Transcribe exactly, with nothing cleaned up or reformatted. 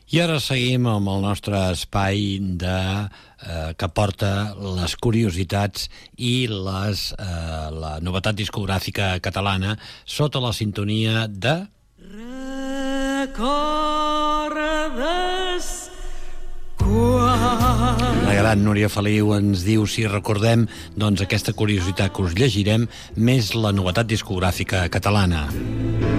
I ara seguim amb el nostre espai de, eh, que porta les curiositats i les, eh, la novetat discogràfica catalana sota la sintonia de... Recordes quan... La gran Núria Feliu ens diu, si recordem, doncs aquesta curiositat que us llegirem, més la novetat discogràfica catalana.